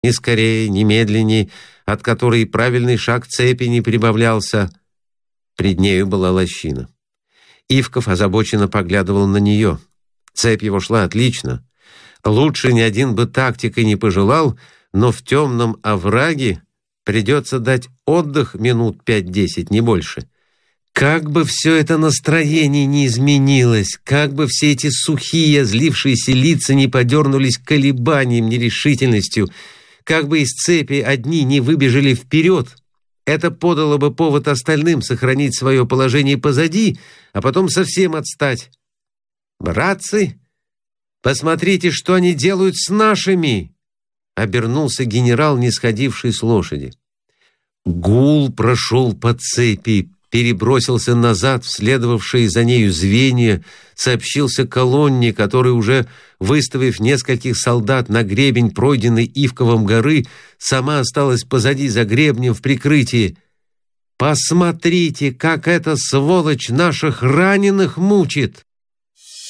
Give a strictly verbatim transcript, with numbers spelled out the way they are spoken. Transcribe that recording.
ни скорее, ни медленней, от которой правильный шаг цепи не прибавлялся. Пред нею была лощина. Ивков озабоченно поглядывал на нее. Цепь его шла отлично. Лучше ни один бы тактикой не пожелал, но в темном овраге придется дать отдых минут пять-десять, не больше. Как бы все это настроение не изменилось, как бы все эти сухие, злившиеся лица не подернулись колебанием, нерешительностью, как бы из цепи одни не выбежали вперед, это подало бы повод остальным сохранить свое положение позади, а потом совсем отстать. «Братцы, посмотрите, что они делают с нашими!» — обернулся генерал, не сходивший с лошади. Гул прошел по цепи, перебросился назад в следовавшие за нею звенья, сообщился колонне, которая, уже выставив нескольких солдат на гребень пройденной Ивковом горы, сама осталась позади за гребнем в прикрытии. «Посмотрите, как эта сволочь наших раненых мучит!»